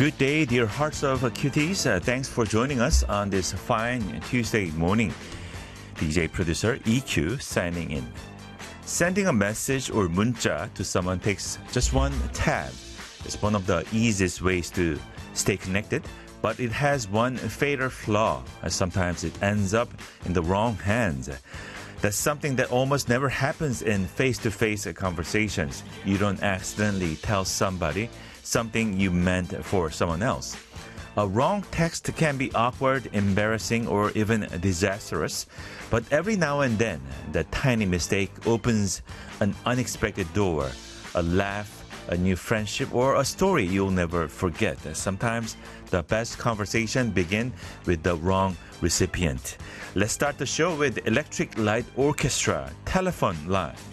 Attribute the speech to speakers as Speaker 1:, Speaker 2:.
Speaker 1: Good day, dear hearts of cuties. Thanks for joining us on this fine Tuesday morning. DJ producer EQ signing in. Sending a message or 문자 to someone takes just one tab. It's one of the easiest ways to stay connected, but it has one fatal flaw. Sometimes it ends up in the wrong hands. That's something that almost never happens in face-to-face conversations. You don't accidentally tell somebody something you meant for someone else. A wrong text can be awkward, embarrassing, or even disastrous. But every now and then, that tiny mistake opens an unexpected door. A laugh, a new friendship, or a story you'll never forget. Sometimes the best conversation begin with the wrong recipient. Let's start the show with Electric Light Orchestra, Telephone Line.